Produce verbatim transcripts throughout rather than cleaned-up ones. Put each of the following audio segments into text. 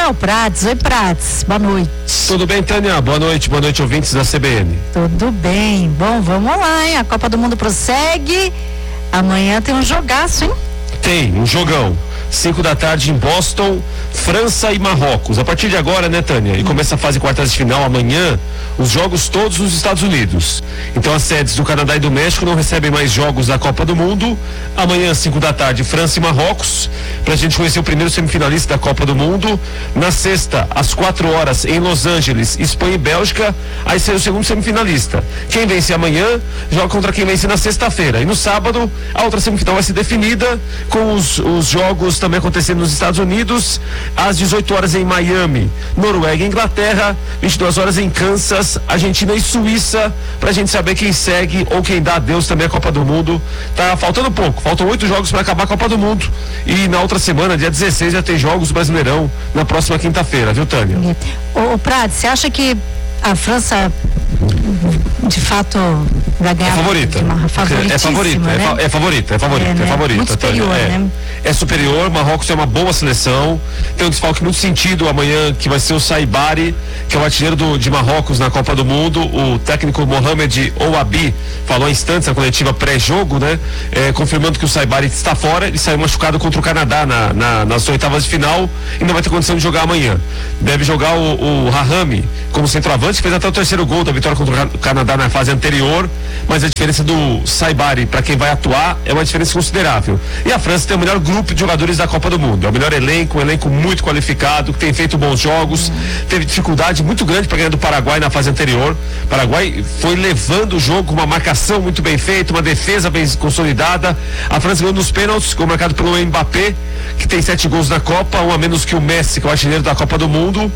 Rafael Prats. Oi, Prats, boa noite. Tudo bem, Tânia? Boa noite, boa noite, ouvintes da C B N. Tudo bem. Bom, vamos lá, hein? A Copa do Mundo prossegue. Amanhã tem um jogaço, hein? Tem, um jogão. Cinco da tarde em Boston, França e Marrocos. A partir de agora, né, Tânia? E começa a fase quartas de final amanhã, os jogos todos nos Estados Unidos. Então as sedes do Canadá e do México não recebem mais jogos da Copa do Mundo. Amanhã, cinco da tarde, França e Marrocos, pra gente conhecer o primeiro semifinalista da Copa do Mundo. Na sexta, às quatro horas, em Los Angeles, Espanha e Bélgica, aí sai o segundo semifinalista. Quem vence amanhã, joga contra quem vence na sexta-feira. E no sábado, a outra semifinal vai ser definida com os, os jogos também acontecendo nos Estados Unidos, às dezoito horas em Miami, Noruega e Inglaterra, vinte e duas horas em Kansas, Argentina e Suíça, pra gente saber quem segue ou quem dá adeus também à Copa do Mundo. Tá faltando pouco, faltam oito jogos para acabar a Copa do Mundo, e na outra semana, dia dezesseis, já tem jogos do Brasileirão na próxima quinta-feira, viu, Tânia? Ô, ô Prats, você acha que a França de fato vai ganhar? É favorita. É favorita, né? é, fa é favorita, é favorita, é, né? é favorita. Muito superior, é, né? É superior, Marrocos é uma boa seleção, tem um desfalque muito sentido amanhã, que vai ser o Saibari, que é o artilheiro do, de Marrocos na Copa do Mundo. O técnico Mohamed Ouabi falou há instantes na coletiva pré-jogo, né? É, confirmando que o Saibari está fora, ele saiu machucado contra o Canadá na, na, nas oitavas de final e não vai ter condição de jogar amanhã. Deve jogar o, o Rahami como centroavante, que fez até o terceiro gol da vitória contra o Canadá na fase anterior, mas a diferença do Saibari para quem vai atuar é uma diferença considerável. E a França tem o melhor grupo de jogadores da Copa do Mundo, é o melhor elenco, um elenco muito qualificado, que tem feito bons jogos, teve dificuldade muito grande para ganhar do Paraguai na fase anterior. O Paraguai foi levando o jogo, uma marcação muito bem feita, uma defesa bem consolidada. A França ganhou nos pênaltis, ficou marcado pelo Mbappé, que tem sete gols na Copa, um a menos que o Messi, que é o artilheiro da Copa do Mundo.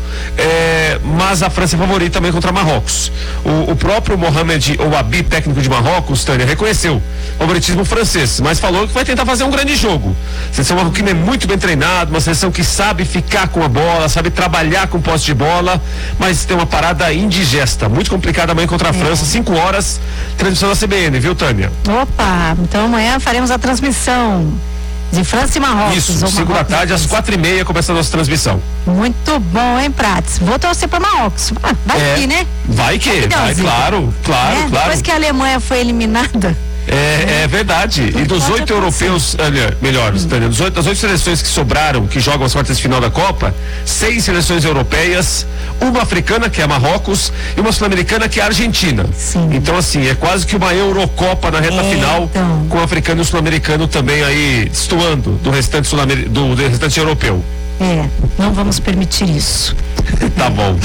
É, mas a França é favorita também contra Marrocos. O, o próprio Mohamed Ouabi, técnico de Marrocos, Tânia, reconheceu o favoritismo francês, mas falou que vai tentar fazer um grande jogo. A seleção marroquina é muito bem treinada, uma seleção que sabe ficar com a bola, sabe trabalhar com posse de bola, mas tem uma parada indigesta, muito complicada amanhã contra a França, cinco horas, transmissão da C B N, viu, Tânia? Opa, então amanhã faremos a transmissão de França e Marrocos. Isso, cinco da tarde, às quatro e meia começa a nossa transmissão. Muito bom, hein, Prats? Vou torcer para Marrocos. Ah, vai é, que, né? Vai que, vai, claro, claro, é, claro. Depois que a Alemanha foi eliminada. É, é verdade. E dos oito europeus, olha, melhor, Tânia, dos oito, das oito seleções que sobraram, que jogam as quartas de final da Copa, seis seleções europeias, uma africana, que é a Marrocos, e uma sul-americana, que é a Argentina. Sim. Então, assim, é quase que uma Eurocopa na reta é, final, então. com o africano e o sul-americano também aí destoando do restante, do, do restante europeu. É, não vamos permitir isso. Tá bom.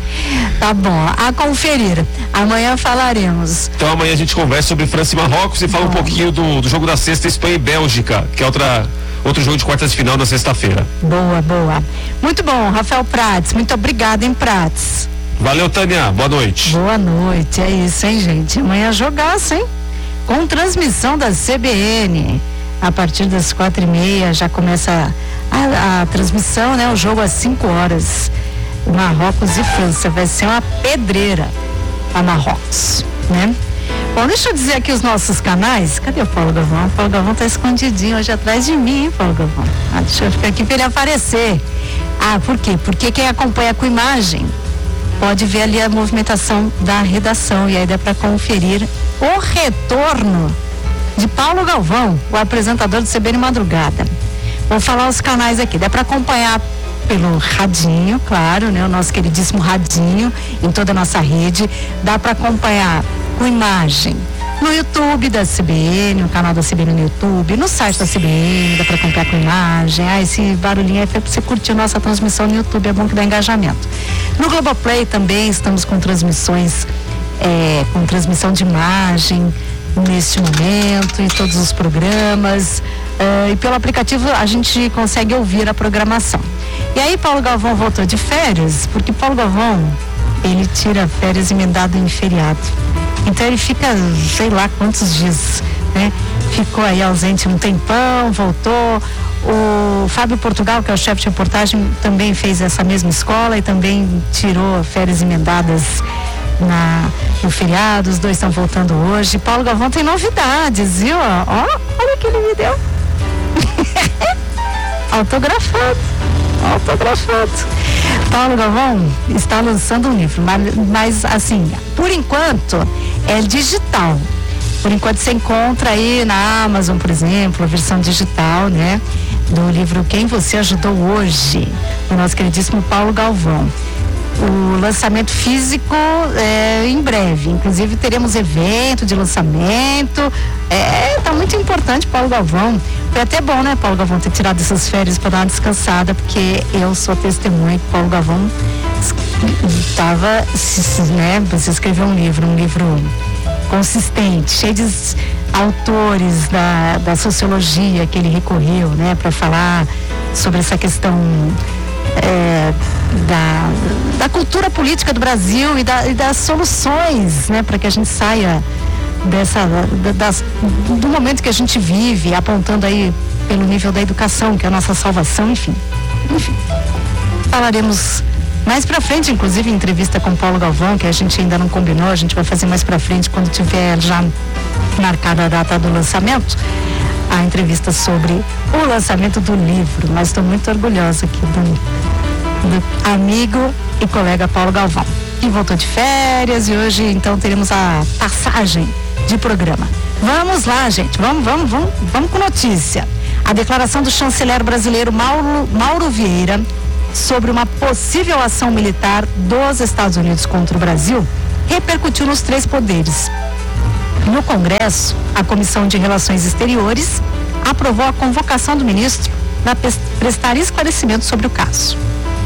Tá bom, a conferir. Amanhã falaremos. Então amanhã a gente conversa sobre França e Marrocos e fala bom. um pouquinho do, do jogo da sexta, Espanha e Bélgica, que é outra, outro jogo de quartas de final na sexta-feira. Boa, boa. Muito bom, Rafael Prats. Muito obrigada, hein, Prats. Valeu, Tânia. Boa noite. Boa noite. É isso, hein, gente? Amanhã jogaço, hein? Com transmissão da C B N. A partir das quatro e meia já começa a, a transmissão, né? O jogo às cinco horas. Marrocos e França. Vai ser uma pedreira a Marrocos, né? Bom, deixa eu dizer aqui os nossos canais. Cadê o Paulo Galvão? O Paulo Galvão tá escondidinho hoje atrás de mim, hein, Paulo Galvão? Ah, deixa eu ficar aqui para ele aparecer. Ah, por quê? Porque quem acompanha com imagem pode ver ali a movimentação da redação e aí dá para conferir o retorno de Paulo Galvão, o apresentador do C B N Madrugada. Vou falar os canais aqui, dá para acompanhar pelo radinho, claro, né? O nosso queridíssimo radinho em toda a nossa rede. Dá para acompanhar com imagem no YouTube da C B N, no canal da C B N no YouTube, no site da C B N, dá para acompanhar com imagem. Ah, esse barulhinho é para você curtir a nossa transmissão no YouTube, é bom que dá engajamento. No Globoplay também estamos com transmissões, é, com transmissão de imagem neste momento, em todos os programas, uh, e pelo aplicativo a gente consegue ouvir a programação. E aí Paulo Galvão voltou de férias, porque Paulo Galvão, ele tira férias emendado em feriado. Então ele fica, sei lá quantos dias, né? Ficou aí ausente um tempão, voltou. O Fábio Portugal, que é o chefe de reportagem, também fez essa mesma escola e também tirou férias emendadas na, no feriado. Os dois estão voltando hoje. Paulo Galvão tem novidades, viu? Ó, olha o que ele me deu. Autografado. autografado. Paulo Galvão está lançando um livro, mas, mas assim, por enquanto é digital. Por enquanto você encontra aí na Amazon, por exemplo, a versão digital, né? Do livro Quem Você Ajudou Hoje, do nosso queridíssimo Paulo Galvão. O lançamento físico é em breve, inclusive teremos evento de lançamento. É, tá muito importante, Paulo Galvão. Foi até bom, né, Paulo Galvão, ter tirado essas férias para dar uma descansada, porque eu sou testemunha que Paulo Galvão estava, né, você escreveu um livro, um livro consistente, cheio de autores da, da sociologia que ele recorreu, né, para falar sobre essa questão é, da, da cultura política do Brasil e, da, e das soluções, né, para que a gente saia dessa, da, das, do momento que a gente vive, apontando aí pelo nível da educação, que é a nossa salvação, enfim. Enfim, falaremos mais pra frente, inclusive em entrevista com Paulo Galvão, que a gente ainda não combinou, a gente vai fazer mais pra frente quando tiver já marcada a data do lançamento, a entrevista sobre o lançamento do livro. Mas estou muito orgulhosa aqui do, do amigo e colega Paulo Galvão, que voltou de férias e hoje então teremos a passagem de programa. Vamos lá, gente, vamos, vamos, vamos, vamos com notícia. A declaração do chanceler brasileiro Mauro, Mauro Vieira sobre uma possível ação militar dos Estados Unidos contra o Brasil repercutiu nos três poderes. No Congresso, a Comissão de Relações Exteriores aprovou a convocação do ministro para prestar esclarecimento sobre o caso.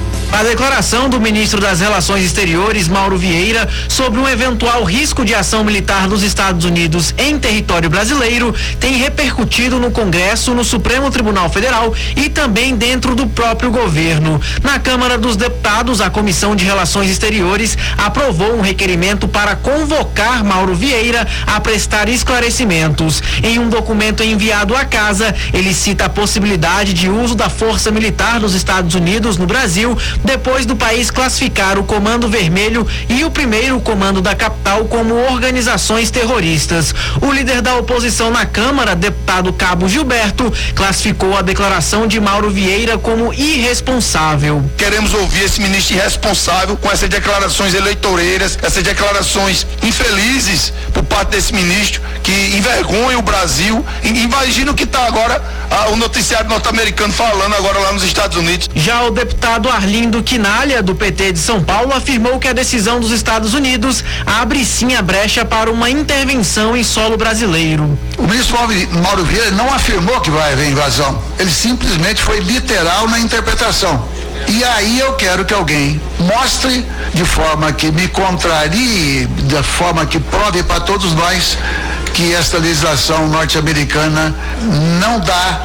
A declaração do ministro das Relações Exteriores, Mauro Vieira, sobre um eventual risco de ação militar dos Estados Unidos em território brasileiro tem repercutido no Congresso, no Supremo Tribunal Federal e também dentro do próprio governo. Na Câmara dos Deputados, a Comissão de Relações Exteriores aprovou um requerimento para convocar Mauro Vieira a prestar esclarecimentos. Em um documento enviado à casa, ele cita a possibilidade de uso da força militar dos Estados Unidos no Brasil, depois do país classificar o Comando Vermelho e o primeiro Comando da Capital como organizações terroristas. O líder da oposição na Câmara, deputado Cabo Gilberto, classificou a declaração de Mauro Vieira como irresponsável. Queremos ouvir esse ministro irresponsável com essas declarações eleitoreiras, essas declarações infelizes por parte desse ministro que envergonha o Brasil. Imagina o que está agora ah, o noticiário norte-americano falando agora lá nos Estados Unidos. Já o deputado Arlindo Quinalha, do P T de São Paulo, afirmou que a decisão dos Estados Unidos abre sim a brecha para uma intervenção em solo brasileiro. O ministro Mauro Vieira não afirmou que vai haver invasão, ele simplesmente foi literal na interpretação. E aí eu quero que alguém mostre de forma que me contrarie, de forma que prove para todos nós que esta legislação norte-americana não dá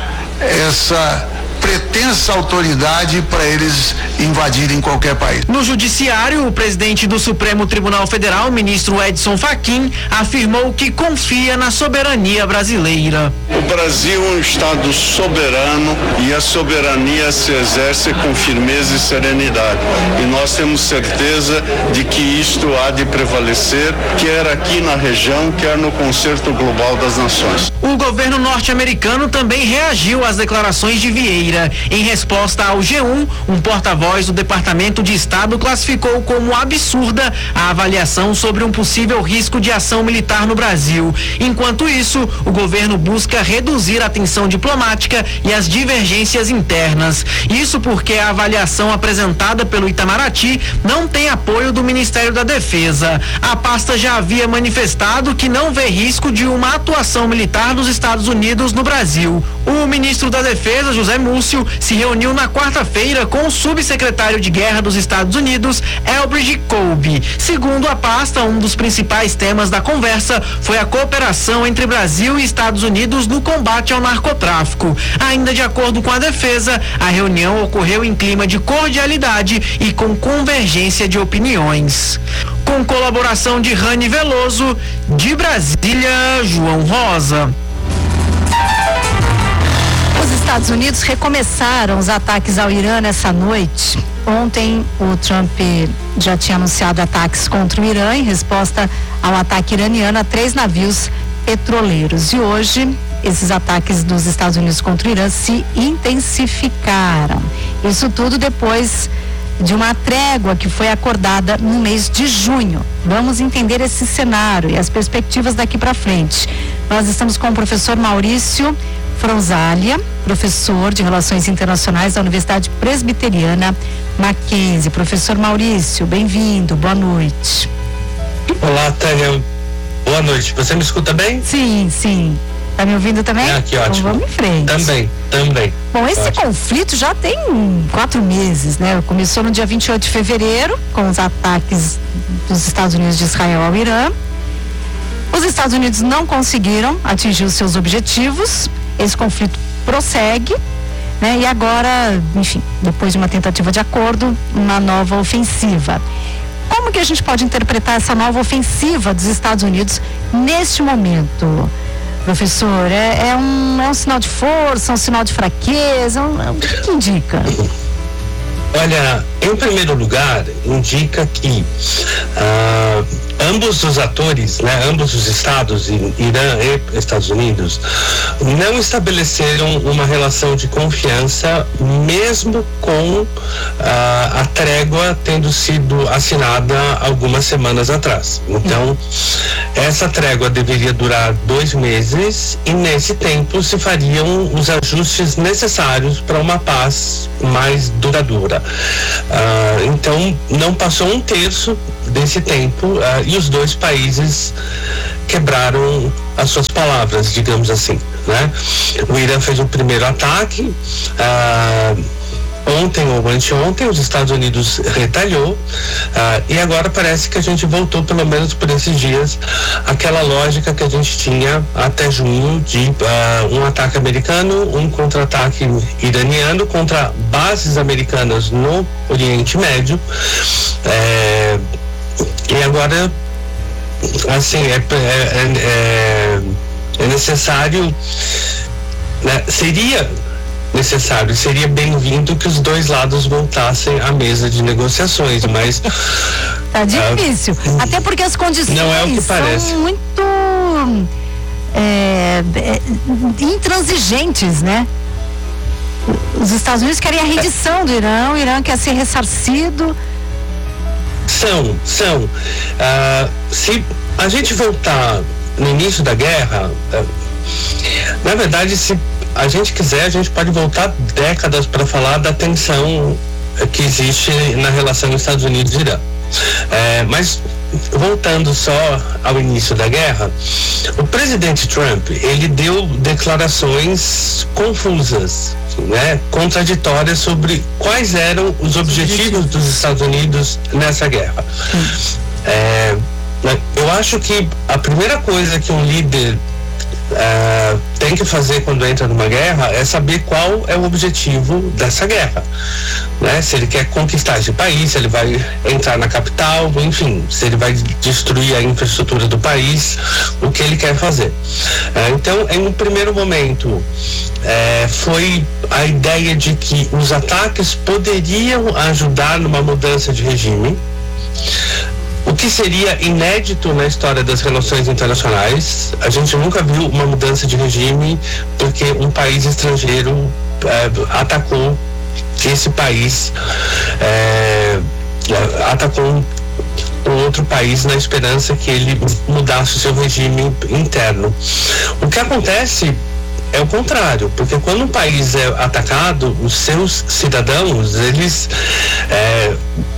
essa pretensa autoridade para eles invadirem qualquer país. No judiciário, o presidente do Supremo Tribunal Federal, ministro Edson Fachin, afirmou que confia na soberania brasileira. O Brasil é um estado soberano e a soberania se exerce com firmeza e serenidade. E nós temos certeza de que isto há de prevalecer, quer aqui na região, quer no Concerto Global das Nações. O governo norte-americano também reagiu às declarações de Vieira. Em resposta ao G um, um porta-voz do Departamento de Estado classificou como absurda a avaliação sobre um possível risco de ação militar no Brasil. Enquanto isso, o governo busca reduzir a tensão diplomática e as divergências internas. Isso porque a avaliação apresentada pelo Itamaraty não tem apoio do Ministério da Defesa. A pasta já havia manifestado que não vê risco de uma atuação militar dos Estados Unidos no Brasil. O ministro da Defesa, José Múcio, se reuniu na quarta-feira com o subsecretário de Guerra dos Estados Unidos, Elbridge Colby. Segundo a pasta, um dos principais temas da conversa foi a cooperação entre Brasil e Estados Unidos no combate ao narcotráfico. Ainda de acordo com a defesa, a reunião ocorreu em clima de cordialidade e com convergência de opiniões. Com colaboração de Rani Veloso, de Brasília, João Rosa. Os Estados Unidos recomeçaram os ataques ao Irã nessa noite. Ontem, o Trump já tinha anunciado ataques contra o Irã em resposta ao ataque iraniano a três navios petroleiros. E hoje, esses ataques dos Estados Unidos contra o Irã se intensificaram. Isso tudo depois de uma trégua que foi acordada no mês de junho. Vamos entender esse cenário e as perspectivas daqui para frente. Nós estamos com o professor Maurício Fronzalia, professor de Relações Internacionais da Universidade Presbiteriana Mackenzie. Professor Maurício, bem-vindo, boa noite. Olá, Tânia, boa noite. Você me escuta bem? Sim, sim. Tá me ouvindo também? Ah, que ótimo. Então vamos em frente. Também, também. Bom, esse ótimo. conflito já tem quatro meses, né? Começou no dia vinte e oito de fevereiro, com os ataques dos Estados Unidos de Israel ao Irã. Os Estados Unidos não conseguiram atingir os seus objetivos. Esse conflito prossegue, né? E agora, enfim, depois de uma tentativa de acordo, uma nova ofensiva. Como que a gente pode interpretar essa nova ofensiva dos Estados Unidos neste momento, professor? É, é, um, é um sinal de força, um sinal de fraqueza? Um, é, o que indica? Olha, em primeiro lugar, indica que ah, ambos os atores, né, ambos os estados, Irã e Estados Unidos, não estabeleceram uma relação de confiança, mesmo com ah, a trégua tendo sido assinada algumas semanas atrás. Então, essa trégua deveria durar dois meses e nesse tempo se fariam os ajustes necessários para uma paz mais duradoura. Ah, então, não passou um terço desse tempo ah, e os dois países quebraram as suas palavras, digamos assim, né? O Irã fez o primeiro ataque ah, ontem ou anteontem, os Estados Unidos retalhou ah, e agora parece que a gente voltou, pelo menos por esses dias, aquela lógica que a gente tinha até junho de ah, um ataque americano, um contra-ataque iraniano contra bases americanas no Oriente Médio. É, e agora, assim, é, é, é, é necessário, né, seria necessário, seria bem-vindo que os dois lados voltassem à mesa de negociações, mas tá difícil, uh, até porque as condições não é o que parece. São muito é, é, intransigentes, né? Os Estados Unidos querem a rendição do Irã, o Irã quer ser ressarcido. São, são. Uh, se a gente voltar no início da guerra, uh, na verdade, se a gente quiser, a gente pode voltar décadas para falar da tensão que existe na relação Estados Unidos e Irã. É, mas voltando só ao início da guerra, o presidente Trump, ele deu declarações confusas, né, contraditórias sobre quais eram os objetivos dos Estados Unidos nessa guerra. É, eu acho que a primeira coisa que um líder Uh, tem que fazer quando entra numa guerra é saber qual é o objetivo dessa guerra, né? Se ele quer conquistar esse país, se ele vai entrar na capital, enfim, se ele vai destruir a infraestrutura do país, o que ele quer fazer. Uh, então, em um primeiro momento, uh, foi a ideia de que os ataques poderiam ajudar numa mudança de regime, o que seria inédito na história das relações internacionais. A gente nunca viu uma mudança de regime porque um país estrangeiro é, atacou esse país, é, atacou um outro país na esperança que ele mudasse o seu regime interno. O que acontece é o contrário, porque quando um país é atacado, os seus cidadãos, eles é,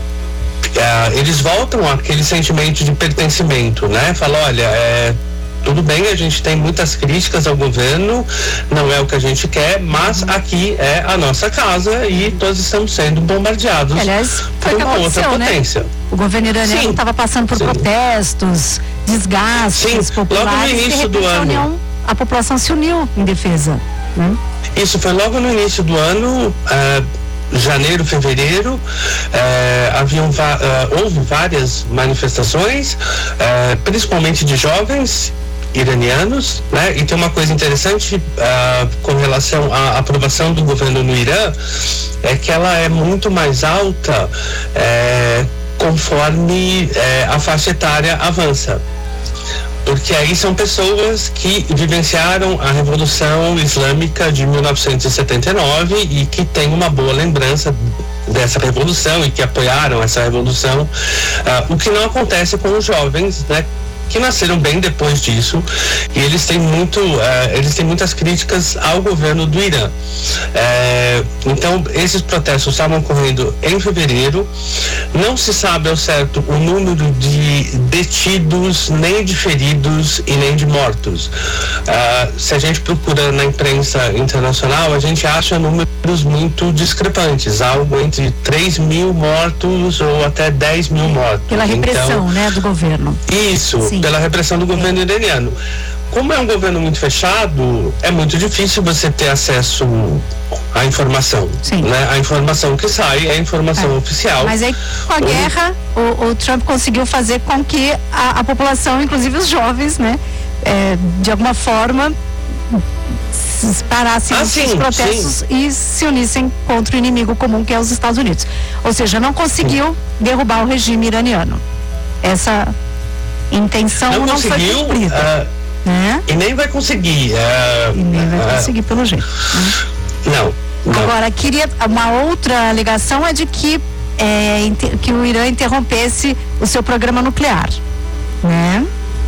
Uh, eles voltam àquele sentimento de pertencimento, né? Fala, olha, é, tudo bem, a gente tem muitas críticas ao governo, não é o que a gente quer, mas aqui é a nossa casa e todos estamos sendo bombardeados. Aliás, foi por uma outra potência. Né? O governo iraniano estava passando por sim. protestos, desgastes sim. populares. Logo no início do ano, a, União, a população se uniu em defesa. Né? Isso foi logo no início do ano. Uh, janeiro, fevereiro, eh, haviam eh, houve várias manifestações, eh, principalmente de jovens iranianos, né? E tem uma coisa interessante uh, com relação à aprovação do governo no Irã, é que ela é muito mais alta eh, conforme eh, a faixa etária avança. porque aí são pessoas que vivenciaram a Revolução Islâmica de mil novecentos e setenta e nove e que têm uma boa lembrança dessa revolução e que apoiaram essa revolução, uh, o que não acontece com os jovens, né, que nasceram bem depois disso, e eles têm muito, uh, eles têm muitas críticas ao governo do Irã. Uh, então, esses protestos estavam ocorrendo em fevereiro. Não se sabe ao certo o número de detidos, nem de feridos e nem de mortos. Uh, se a gente procura na imprensa internacional, a gente acha números muito discrepantes, algo entre três mil mortos ou até dez mil mortos. Pela repressão, então, né, do governo. Isso. Sim. Pela repressão do governo é. iraniano. Como é um governo muito fechado, é muito difícil você ter acesso à informação. Sim. Né? A informação que sai é a informação é. oficial. Mas aí, com a o... guerra, o, o Trump conseguiu fazer com que a, a população, inclusive os jovens, né, é, de alguma forma, parassem ah, os sim, protestos sim. e se unissem contra o inimigo comum, que é os Estados Unidos. Ou seja, não conseguiu sim. derrubar o regime iraniano. Essa intenção não, não foi cumprida. Uh, né? E nem vai conseguir. Uh, e nem vai uh, conseguir, pelo jeito. Né? Não, não. Agora, queria. Uma outra alegação é de que, é, que o Irã interrompesse o seu programa nuclear. Né?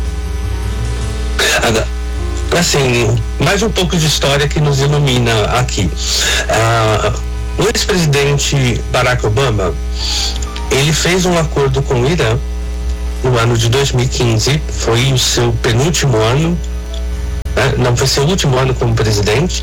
Assim, mais um pouco de história que nos ilumina aqui. Uh, o ex-presidente Barack Obama, ele fez um acordo com o Irã no ano de dois mil e quinze, foi o seu penúltimo ano, né? Não, foi seu último ano como presidente,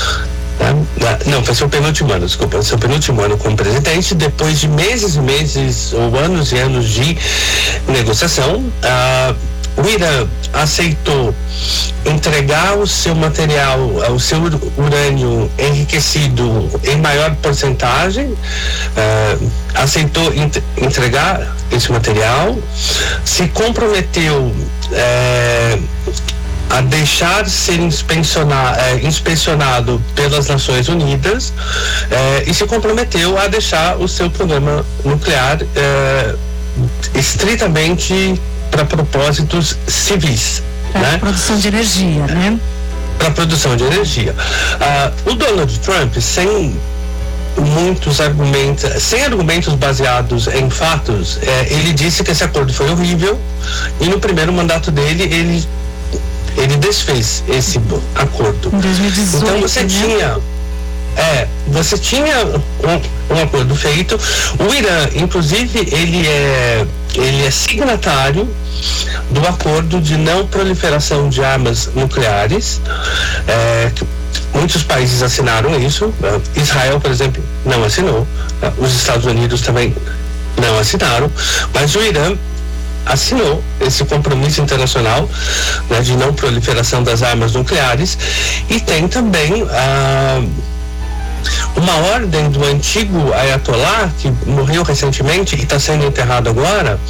né? Não, foi seu penúltimo ano, desculpa, seu penúltimo ano como presidente, depois de meses e meses, ou anos e anos de negociação, uh, o Irã aceitou entregar o seu material, o seu urânio enriquecido em maior porcentagem, uh, aceitou ent- entregar esse material, se comprometeu uh, a deixar ser inspecionado, uh, inspecionado pelas Nações Unidas uh, e se comprometeu a deixar o seu programa nuclear uh, estritamente para propósitos civis, para né? produção de energia, né? Para produção de energia. Uh, o Donald Trump, sem muitos argumentos, sem argumentos baseados em fatos, eh, ele disse que esse acordo foi horrível e no primeiro mandato dele ele ele desfez esse acordo. Em dois mil e dezoito, então você né? tinha É, você tinha um, um acordo feito. O Irã, inclusive, ele é, ele é signatário do acordo de não proliferação de armas nucleares. É, que muitos países assinaram isso. Israel, por exemplo, não assinou. Os Estados Unidos também não assinaram. Mas o Irã assinou esse compromisso internacional, né, de não proliferação das armas nucleares. E tem também a uma ordem do antigo Ayatollah, que morreu recentemente e está sendo enterrado agora,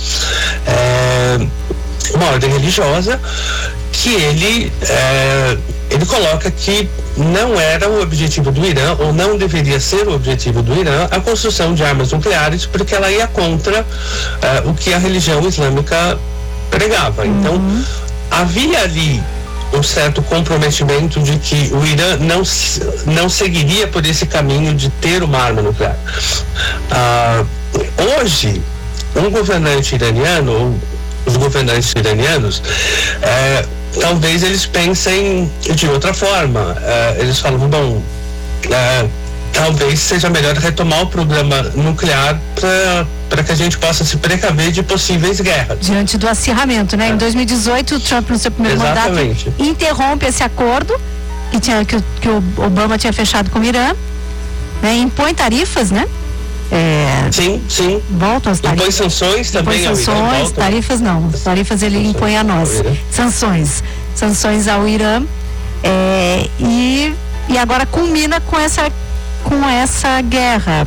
é, uma ordem religiosa que ele, é, ele coloca que não era o objetivo do Irã, ou não deveria ser o objetivo do Irã, a construção de armas nucleares, porque ela ia contra é, o que a religião islâmica pregava. Uhum. Então, havia ali um certo comprometimento de que o Irã não, não seguiria por esse caminho de ter uma arma nuclear. Ah, hoje, um governante iraniano, ou os governantes iranianos, eh, talvez eles pensem de outra forma. Eh, eles falam, bom, eh, talvez seja melhor retomar o programa nuclear para que a gente possa se precaver de possíveis guerras. Diante do acirramento, né? É. Em dois mil e dezoito, o Trump, no seu primeiro Exatamente. mandato, interrompe esse acordo que, tinha, que, o, que o Obama tinha fechado com o Irã, né? Impõe tarifas, né? É, sim, sim. Voltam as tarifas. Impõe sanções também. Impõe sanções, tarifas não. Tarifas ele sanções impõe a nós. Sanções. Sanções ao Irã. É, e, e agora culmina com essa com essa guerra.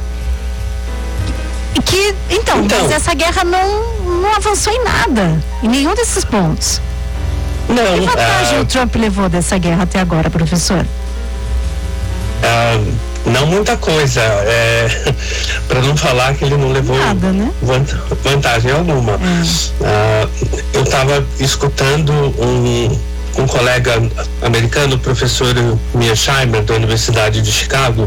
Que, então, então, mas essa guerra não, não avançou em nada, em nenhum desses pontos. Não. Que vantagem uh, o Trump levou dessa guerra até agora, professor? Uh, não muita coisa. É, para não não falar que ele não levou nada, né? vantagem alguma. É. Uh, eu estava escutando um, um colega americano, o professor Mearsheimer, da Universidade de Chicago,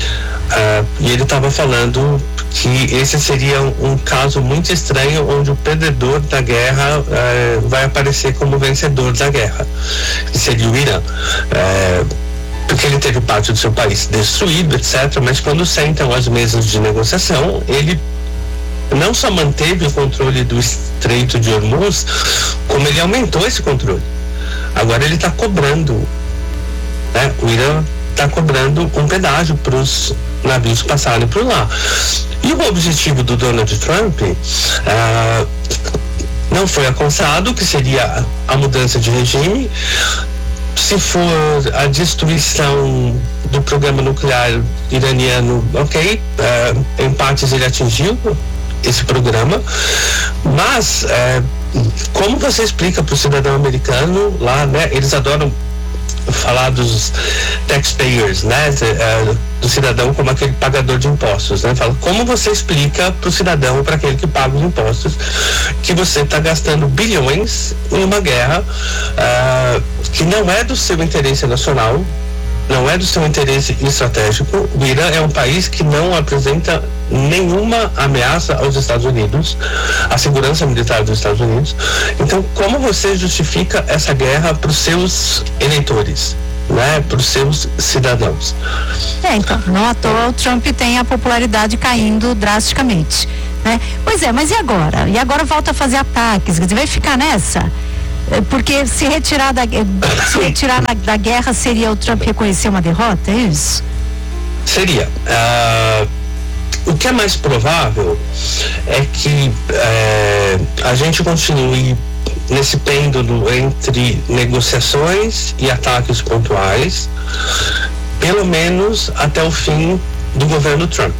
uh, e ele estava falando que esse seria um, um caso muito estranho, onde o perdedor da guerra uh, vai aparecer como vencedor da guerra, que seria o Irã. Uh, porque ele teve parte do seu país destruído, etcétera, mas quando sentam às mesas de negociação, ele não só manteve o controle do Estreito de Hormuz, como ele aumentou esse controle. Agora ele está cobrando, né? O Irã está cobrando um pedágio para os navios passarem por lá. E o objetivo do Donald Trump ah, não foi alcançado, que seria a mudança de regime. Se for a destruição do programa nuclear iraniano, ok, uh, em partes ele atingiu esse programa, mas uh, como você explica para o cidadão americano lá, né? Eles adoram falar dos taxpayers, né? Uh, do cidadão como aquele pagador de impostos, né? Fala, como você explica para o cidadão, para aquele que paga os impostos, que você está gastando bilhões em uma guerra uh, que não é do seu interesse nacional, não é do seu interesse estratégico. O Irã é um país que não apresenta nenhuma ameaça aos Estados Unidos, à segurança militar dos Estados Unidos. Então, como você justifica essa guerra para os seus eleitores, né, para os seus cidadãos? É, então, não à toa o Trump tem a popularidade caindo drasticamente, né? Pois é, mas e agora? E agora volta a fazer ataques, quer dizer, vai ficar nessa? Porque se retirar da, se retirar na, da guerra, seria o Trump reconhecer uma derrota, é isso? Seria. Uh, o que é mais provável é que uh, a gente continue nesse pêndulo entre negociações e ataques pontuais, pelo menos até o fim do governo Trump.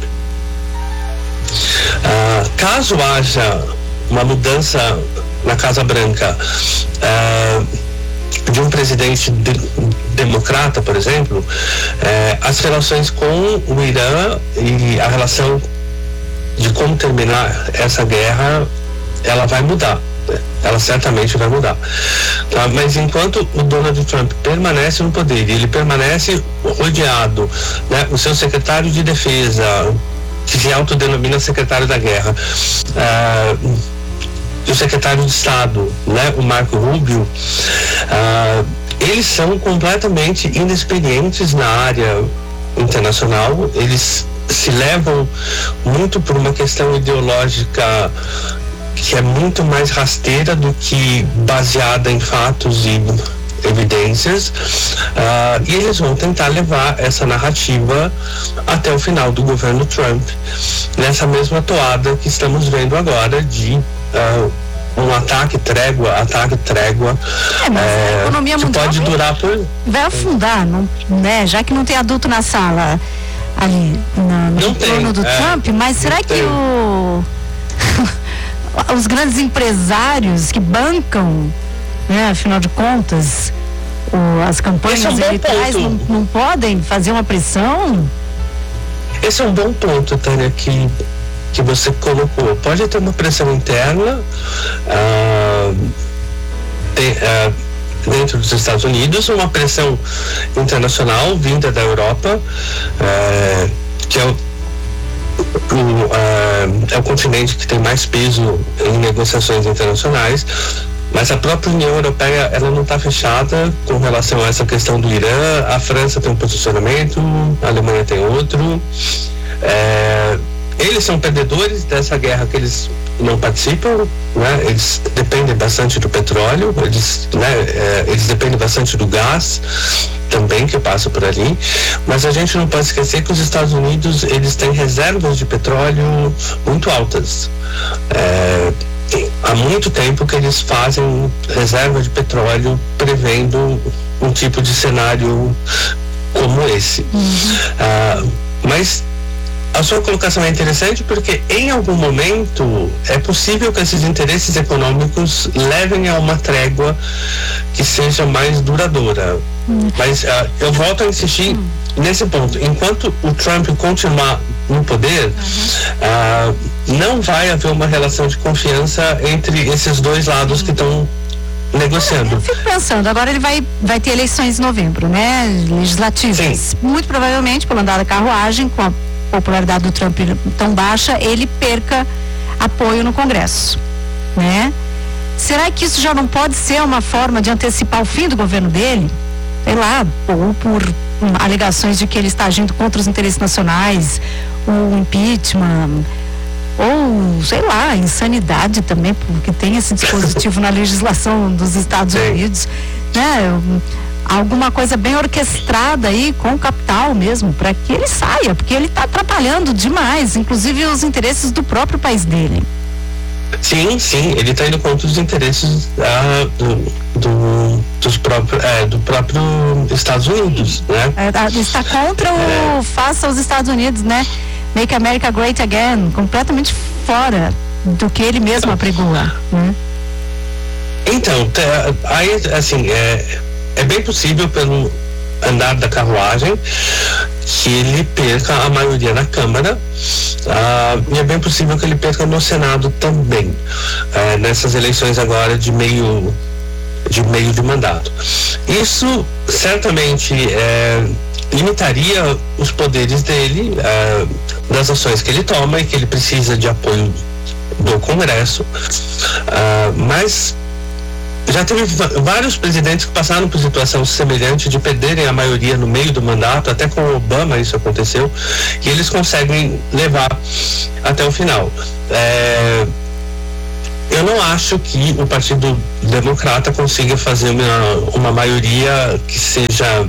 Uh, caso haja uma mudança na Casa Branca uh, de um presidente de, democrata, por exemplo, uh, as relações com o Irã e a relação de como terminar essa guerra, ela vai mudar. Ela certamente vai mudar. Tá? Mas enquanto o Donald Trump permanece no poder, ele permanece rodeado, né? O seu secretário de defesa, que se autodenomina secretário da guerra, uh, o secretário de Estado, né, o Marco Rubio, uh, eles são completamente inexperientes na área internacional. Eles se levam muito por uma questão ideológica que é muito mais rasteira do que baseada em fatos e evidências, uh, e eles vão tentar levar essa narrativa até o final do governo Trump, nessa mesma toada que estamos vendo agora de uh, um ataque trégua, ataque trégua, é, mas é, a economia que mundial pode vai, durar por... vai afundar, não, né? Já que não tem adulto na sala ali na, no não torno tem, do é, Trump, mas será que tem. o os grandes empresários que bancam, né, afinal de contas, o, as campanhas é um eleitorais não, não podem fazer uma pressão? Esse é um bom ponto, Tânia, que, que você colocou. Pode ter uma pressão interna uh, de, uh, dentro dos Estados Unidos, uma pressão internacional vinda da Europa, uh, que é o O, uh, é o continente que tem mais peso em negociações internacionais, mas a própria União Europeia, ela não está fechada com relação a essa questão do Irã. A França tem um posicionamento, a Alemanha tem outro. É, eles são perdedores dessa guerra que eles não participam, né? Eles dependem bastante do petróleo, eles, né, é, eles dependem bastante do gás também que passa por ali, mas a gente não pode esquecer que os Estados Unidos, eles têm reservas de petróleo muito altas. É, há muito tempo que eles fazem reserva de petróleo prevendo um tipo de cenário como esse. Uhum. Ah, mas a sua colocação é interessante porque em algum momento é possível que esses interesses econômicos levem a uma trégua que seja mais duradoura. Hum. Mas uh, eu volto a insistir hum. nesse ponto. Enquanto o Trump continuar no poder, uhum. uh, não vai haver uma relação de confiança entre esses dois lados que estão negociando. Eu fico pensando, agora ele vai, vai ter eleições em novembro, né? Legislativas. Sim. Muito provavelmente, pelo andar da carruagem, com a popularidade do Trump tão baixa, ele perca apoio no Congresso, né? Será que isso já não pode ser uma forma de antecipar o fim do governo dele? Sei lá, ou por um, alegações de que ele está agindo contra os interesses nacionais, o impeachment, ou, sei lá, insanidade também, porque tem esse dispositivo na legislação dos Estados Unidos, né? Alguma coisa bem orquestrada aí com o capital mesmo, para que ele saia, porque ele está atrapalhando demais, inclusive os interesses do próprio país dele. Sim, sim, ele está indo contra os interesses ah, do, do, dos próprio, é, do próprio Estados Unidos, né? É, está contra o é. Faça os Estados Unidos, né? Make America Great Again, completamente fora do que ele mesmo apregoa, né? Então, aí, assim, é, é bem possível pelo andar da carruagem que ele perca a maioria na Câmara, ah, e é bem possível que ele perca no Senado também, ah, nessas eleições agora de meio de meio de mandato. Isso certamente é, limitaria os poderes dele, ah, das ações que ele toma e que ele precisa de apoio do Congresso, ah, mas já teve vários presidentes que passaram por situação semelhante de perderem a maioria no meio do mandato, até com o Obama isso aconteceu, e eles conseguem levar até o final. É, eu não acho que o Partido Democrata consiga fazer uma, uma maioria que seja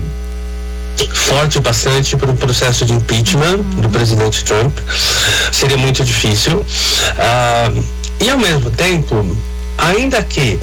forte bastante para o processo de impeachment do presidente Trump. Seria muito difícil. Ah, e ao mesmo tempo, ainda que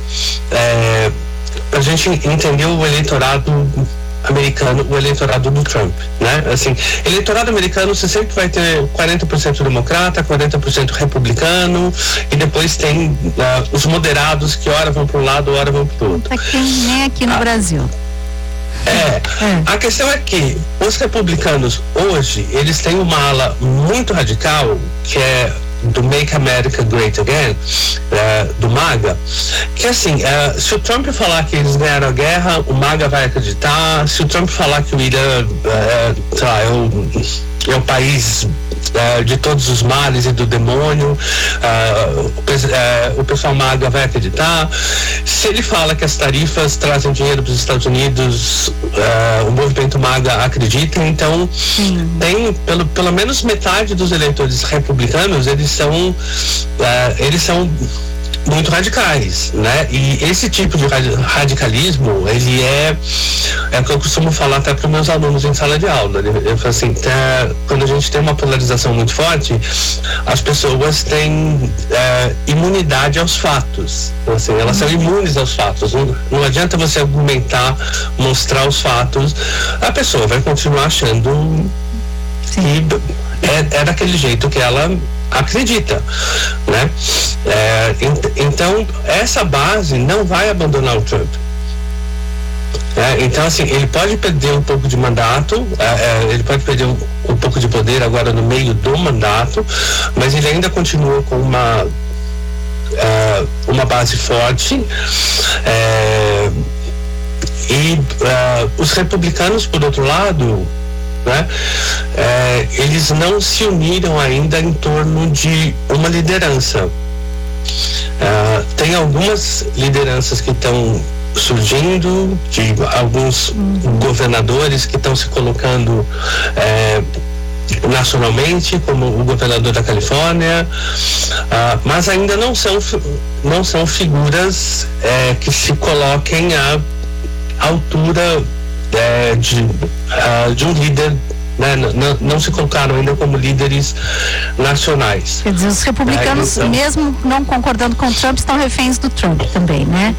é, a gente entendeu o eleitorado americano, o eleitorado do Trump, né? Assim, eleitorado americano você sempre vai ter quarenta por cento democrata, quarenta por cento republicano, e depois tem uh, os moderados que ora vão para um lado, ora vão para o outro. Aqui, nem aqui no ah, Brasil. É, é, a questão é que os republicanos hoje, eles têm uma ala muito radical, que é do Make America Great Again, uh, do MAGA, que assim, uh, se o Trump falar que eles ganharam a guerra, o MAGA vai acreditar. Se o Trump falar que o Irã uh, tá, é, o, é o país uh, de todos os males e do demônio, uh, o, uh, o pessoal MAGA vai acreditar. Se ele fala que as tarifas trazem dinheiro para os Estados Unidos, uh, o movimento MAGA acredita. Então, Sim. tem pelo, pelo menos metade dos eleitores republicanos, eles são uh, eles são muito radicais, né? E esse tipo de radicalismo, ele é é o que eu costumo falar até para os meus alunos em sala de aula. Eu falo assim, tá, quando a gente tem uma polarização muito forte, as pessoas têm é, imunidade aos fatos. Então, assim, elas são imunes aos fatos. Não, não adianta você argumentar, mostrar os fatos, a pessoa vai continuar achando que é, é daquele jeito que ela acredita, né? É, ent, então essa base não vai abandonar o Trump. É, então assim, ele pode perder um pouco de mandato, é, é, ele pode perder um, um pouco de poder agora no meio do mandato, mas ele ainda continua com uma é, uma base forte, é, e é, os republicanos, por outro lado, né? É, eles não se uniram ainda em torno de uma liderança. É, tem algumas lideranças que estão surgindo, de alguns governadores que estão se colocando é, nacionalmente, como o governador da Califórnia, uh, mas ainda não são, não são figuras é, que se coloquem à altura É, de, uh, de um líder, né? Não, não se colocaram ainda como líderes nacionais. Quer dizer, os republicanos, é, então, mesmo não concordando com o Trump, estão reféns do Trump também, né?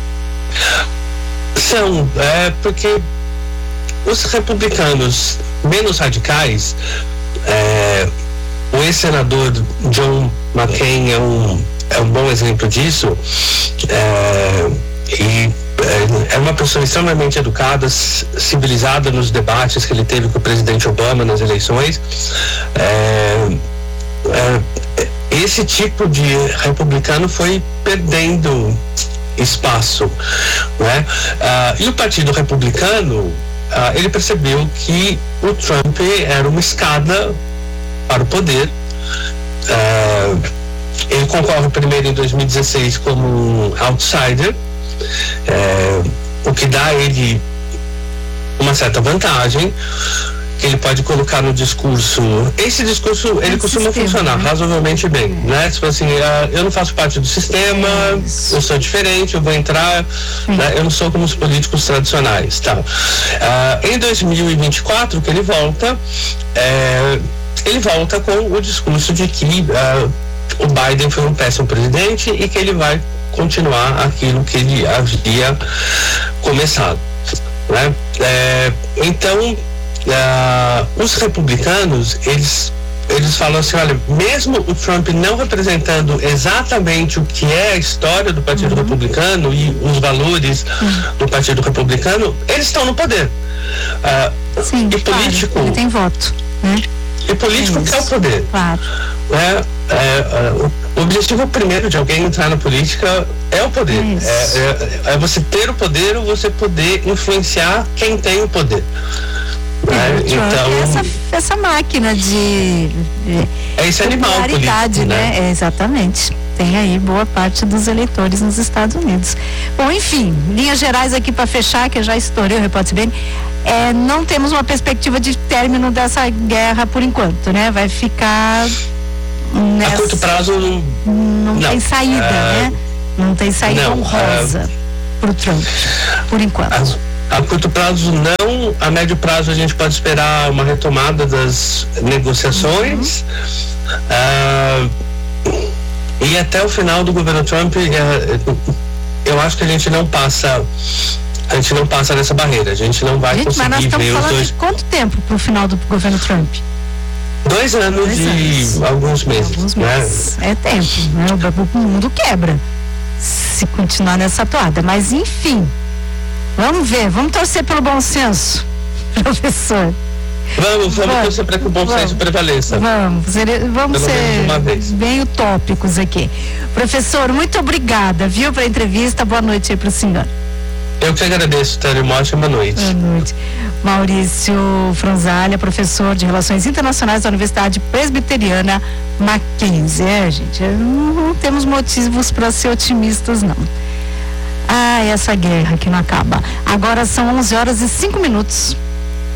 São, é, porque os republicanos menos radicais, é, o ex-senador John McCain é um, é um bom exemplo disso, é, e é uma pessoa extremamente educada, civilizada nos debates que ele teve com o presidente Obama nas eleições. É, é, esse tipo de republicano foi perdendo espaço, né? Ah, e o Partido Republicano, ah, ele percebeu que o Trump era uma escada para o poder. Ah, ele concorre primeiro em dois mil e dezesseis como um outsider, é, o que dá a ele uma certa vantagem, que ele pode colocar no discurso. Esse discurso, ele costuma sistema, funcionar né? razoavelmente bem, é. né? Tipo assim, eu não faço parte do sistema, Isso. eu sou diferente, eu vou entrar, né? Eu não sou como os políticos tradicionais, tá? Uh, em dois mil e vinte e quatro, que ele volta, é, ele volta com o discurso de que uh, o Biden foi um péssimo presidente e que ele vai continuar aquilo que ele havia começado, né? É, então, Uh, os republicanos, eles eles falam assim, olha, mesmo o Trump não representando exatamente o que é a história do Partido uhum. Republicano e os valores uhum. do Partido Republicano, eles estão no poder. Uh, Sim, e claro, político, ele tem voto, né? E político é quer o poder. Claro. É, é, é, o objetivo primeiro de alguém entrar na política é o poder. É, é, é você ter o poder ou você poder influenciar quem tem o poder. É, então, essa, essa máquina de, de é esse animal político, né? né? É, exatamente. Tem aí boa parte dos eleitores nos Estados Unidos. Bom, enfim, linhas gerais aqui para fechar, que eu já estourei o Repórter C B N. É, não temos uma perspectiva de término dessa guerra por enquanto, né? Vai ficar nessa, a curto prazo não, não tem saída, uh, né? Não tem saída não, honrosa uh, pro Trump, por enquanto. As, A curto prazo não, a médio prazo a gente pode esperar uma retomada das negociações. Uhum. Uh, e até o final do governo Trump, uh, eu acho que a gente não passa, a gente não passa nessa barreira, a gente não vai gente, conseguir mas nós estamos ver falando os dois. De quanto tempo para o final do governo Trump? Dois anos dois e anos. alguns meses. Alguns meses. Né? É tempo, né? O mundo quebra se continuar nessa toada, mas enfim. Vamos ver, vamos torcer pelo bom senso, professor. Vamos, vamos, vamos torcer para que o bom vamos, senso prevaleça. Vamos, vamos ser bem utópicos aqui. Professor, muito obrigada, viu, pela entrevista. Boa noite aí para o senhor. Eu que agradeço, Tânia. Uma ótima noite. Boa noite. Maurício Franzalha, professor de Relações Internacionais da Universidade Presbiteriana Mackenzie. É, gente, não, não temos motivos para ser otimistas, não. Ah, essa guerra que não acaba. Agora são onze horas e cinco minutos.